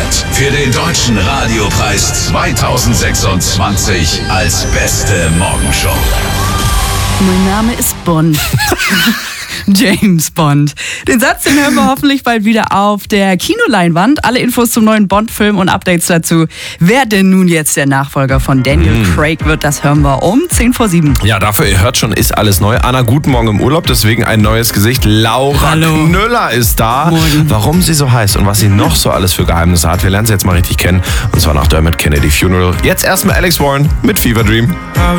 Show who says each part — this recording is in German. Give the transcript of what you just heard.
Speaker 1: für den Deutschen Radiopreis 2026 als beste Morgenshow.
Speaker 2: Mein Name ist Bond. James Bond. Den Satz, den hören wir hoffentlich bald wieder auf der Kinoleinwand. Alle Infos zum neuen Bond-Film und Updates dazu. Wer denn nun jetzt der Nachfolger von Daniel Craig wird, das hören wir um 7:10.
Speaker 3: Ja, dafür, ihr hört schon, ist alles neu. Anna, guten Morgen im Urlaub, deswegen ein neues Gesicht. Laura Knüller ist da.
Speaker 2: Morgen.
Speaker 3: Warum sie so heißt und was sie noch so alles für Geheimnisse hat, wir lernen sie jetzt mal richtig kennen. Und zwar nach Dermot Kennedy Funeral. Jetzt erstmal Alex Warren mit Fever Dream.